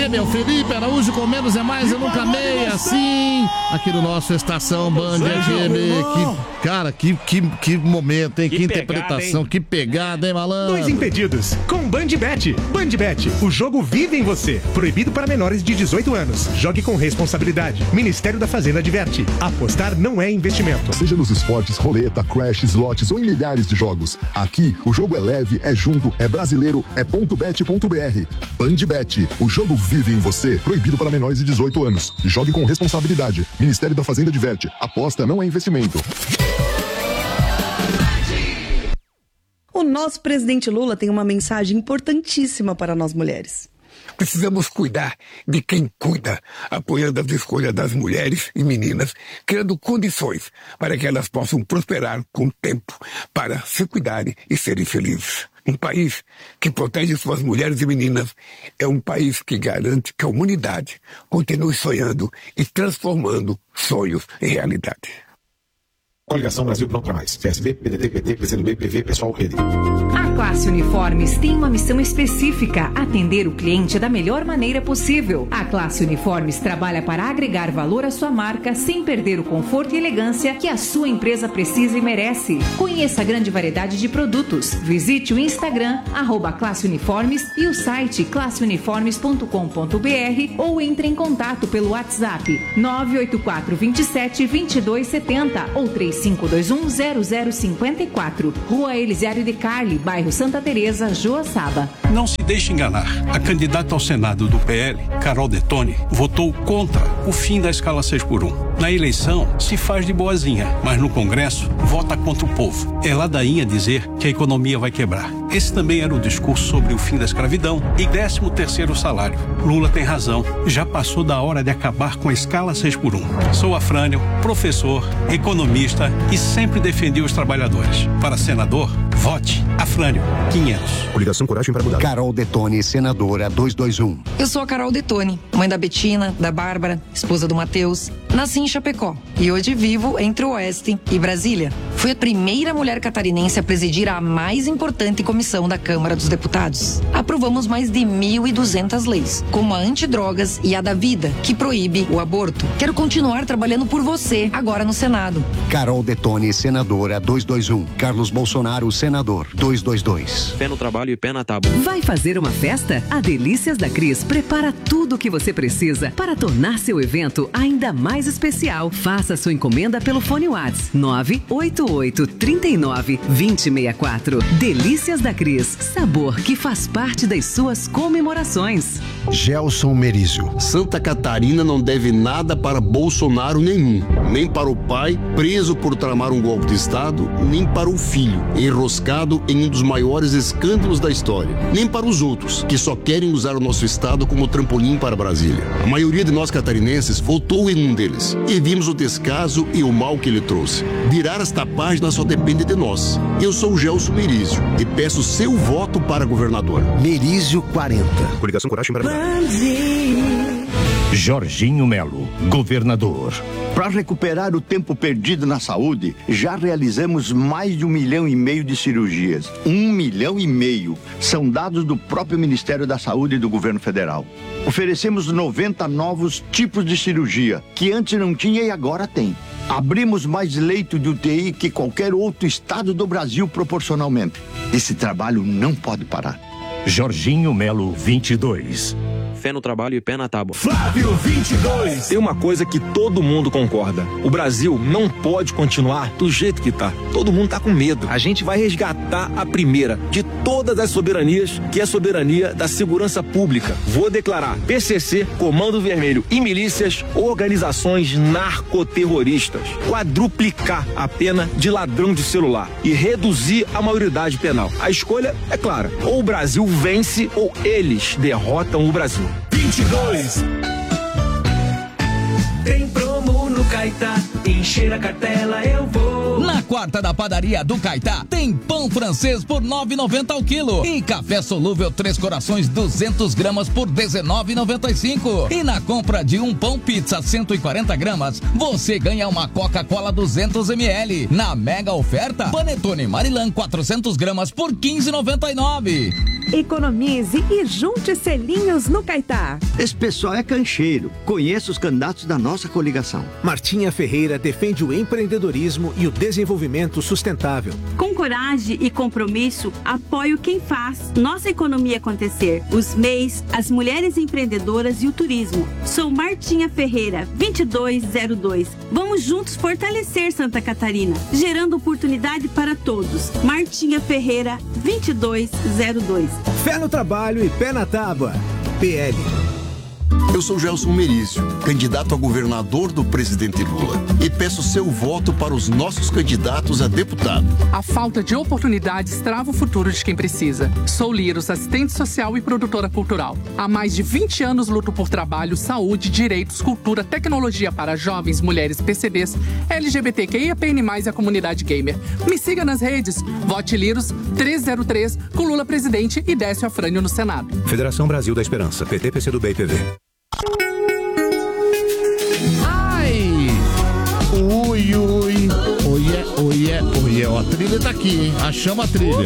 meu Felipe Araújo, com menos é mais, eu nunca amei assim. Aqui no nosso Estação Band FM. Cara, que momento, hein? Que interpretação, que pegada, hein, malandro? 2 Impedidos, com BandBet. BandBet, o jogo vive em você. Proibido para menores de 18 anos. Jogue com responsabilidade. Ministério da Fazenda adverte. Apostar não é investimento. Seja nos esportes, roleta, crash, slots ou em milhares de jogos. Aqui, o jogo é leve, é junto, é brasileiro, é .bet.br. BandBet, o jogo vive em você. Proibido para menores de 18 anos. Jogue com responsabilidade. Ministério da Fazenda adverte. Aposta não é investimento. O nosso presidente Lula tem uma mensagem importantíssima para nós mulheres. Precisamos cuidar de quem cuida, apoiando as escolhas das mulheres e meninas, criando condições para que elas possam prosperar com tempo, para se cuidarem e serem felizes. Um país que protege suas mulheres e meninas é um país que garante que a humanidade continue sonhando e transformando sonhos em realidade. Coligação Brasil Pronto para Mais. PSB, PDT, PT, PCdoB, PV, Pessoal, Rede. A Classe Uniformes tem uma missão específica: atender o cliente da melhor maneira possível. A Classe Uniformes trabalha para agregar valor à sua marca sem perder o conforto e elegância que a sua empresa precisa e merece. Conheça a grande variedade de produtos. Visite o Instagram @Classe Uniformes e o site classeuniformes.com.br ou entre em contato pelo WhatsApp 984 27 22 70 ou 3521-0054. Rua Elisiário de Carli, bairro Santa Teresa, Joaçaba. Não se deixe enganar. A candidata ao Senado do PL, Carol Detoni, votou contra o fim da escala 6x1. Na eleição, se faz de boazinha, mas no Congresso, vota contra o povo. É ladainha dizer que a economia vai quebrar. Esse também era o discurso sobre o fim da escravidão e 13º salário. Lula tem razão. Já passou da hora de acabar com a escala 6x1. Sou Afrânio, professor, economista e sempre defendi os trabalhadores. Para senador, vote Afrânio 500. Coligação Coragem para Mudar. Carol Detoni, senadora 221. Eu sou a Carol Detoni, mãe da Betina, da Bárbara, esposa do Matheus. Nasci em Chapecó e hoje vivo entre o Oeste e Brasília. Fui a primeira mulher catarinense a presidir a mais importante comissão da Câmara dos Deputados. Aprovamos mais de 1.200 leis, como a antidrogas e a da vida, que proíbe o aborto. Quero continuar trabalhando por você agora no Senado. Carol Detoni, senadora 221. Carlos Bolsonaro, senador 222. Pé no trabalho e pé na tábua. Vai fazer uma festa? A Delícias da Cris prepara tudo o que você precisa para tornar seu evento ainda mais especial. Faça sua encomenda pelo fone WhatsApp 988 39 2064. Delícias da Cris, sabor que faz parte das suas comemorações. Gelson Merizio. Santa Catarina não deve nada para Bolsonaro nenhum, nem para o pai, preso por tramar um golpe de Estado, nem para o filho, enroscado em um dos maiores escândalos da história, nem para os outros, que só querem usar o nosso Estado como trampolim para Brasília. A maioria de nós catarinenses votou em um deles, e vimos o descaso e o mal que ele trouxe. Virar esta página só depende de nós. Eu sou o Gelson Merizio e peço seu voto para governador. Merizio 40. Coligação Coragem para Mudar. Jorginho Melo, governador. Para recuperar o tempo perdido na saúde, já realizamos mais de 1,5 milhão de cirurgias. 1,5 milhão. São dados do próprio Ministério da Saúde e do Governo Federal. Oferecemos 90 novos tipos de cirurgia, que antes não tinha e agora tem. Abrimos mais leito de UTI que qualquer outro estado do Brasil proporcionalmente. Esse trabalho não pode parar. Jorginho Melo, 22. Fé no trabalho e pé na tábua. Flávio 22. Tem uma coisa que todo mundo concorda: o Brasil não pode continuar do jeito que tá. Todo mundo tá com medo. A gente vai resgatar a primeira de todas as soberanias, que é a soberania da segurança pública. Vou declarar PCC, Comando Vermelho e milícias organizações narcoterroristas. Quadruplicar a pena de ladrão de celular e reduzir a maioridade penal. A escolha é clara: ou o Brasil vence ou eles derrotam o Brasil. 22. Tem promo no Caetá, encher a cartela eu vou. Na quarta da padaria do Caetá, tem pão francês por 9,90 ao quilo e café solúvel 3 corações 200 gramas por 19,95. E na compra de um pão pizza 140 gramas, você ganha uma Coca-Cola 200 ml. Na mega oferta, panetone Marilã 400 gramas por 15,99. Economize e junte selinhos no Caetá. Esse pessoal é cancheiro. Conheço os candidatos da nossa coligação. Martinha Ferreira defende o empreendedorismo e o desenvolvimento sustentável. Com coragem e compromisso, apoio quem faz nossa economia acontecer. Os MEIs, as mulheres empreendedoras e o turismo. Sou Martinha Ferreira, 2202. Vamos juntos fortalecer Santa Catarina, gerando oportunidade para todos. Martinha Ferreira, 2202. Fé no trabalho e pé na tábua. PL. Eu sou Gelson Merício, candidato a governador do presidente Lula, e peço seu voto para os nossos candidatos a deputado. A falta de oportunidades trava o futuro de quem precisa. Sou Liros, assistente social e produtora cultural. Há mais de 20 anos luto por trabalho, saúde, direitos, cultura, tecnologia para jovens, mulheres, PCDs, LGBTQIAPN+, e a comunidade gamer. Me siga nas redes. Vote Liros 303 com Lula presidente e Décio Afrânio no Senado. Federação Brasil da Esperança, PT, PCdoB e PV. Ai! Ui, ui. Oiê. Ó, a trilha tá aqui, hein? Achamos a trilha.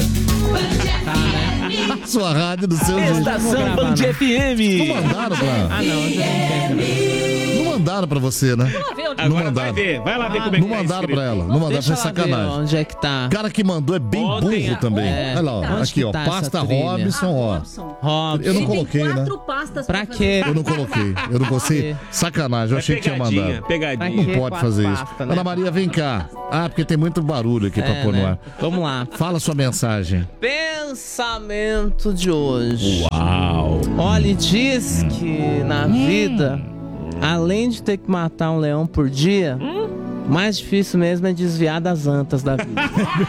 A sua rádio do seu jeito. Estação Band FM. Não mandaram pra... Não mandaram pra você, né? Não mandaram. Vai lá ver como é que Não mandaram pra ela. Não mandaram, foi sacanagem. Onde é que tá? O cara que mandou é bem burro também. Olha lá, ó. Aqui, ó. Pasta Robson, ó. Eu não coloquei, né? Pra quê? Eu não coloquei. Eu não gostei. Sacanagem, eu achei que tinha mandado. Pegadinha. Não pode fazer isso. Ana Maria, vem cá. Ah, porque tem muito barulho aqui pra pôr no ar. Vamos lá. Fala sua mensagem. Pensamento de hoje. Uau. Olha, diz que na vida, além de ter que matar um leão por dia, mais difícil mesmo é desviar das antas da vida.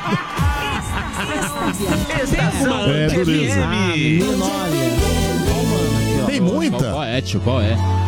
Estação É, dureza. Menino, olha. Tem muita? Qual é?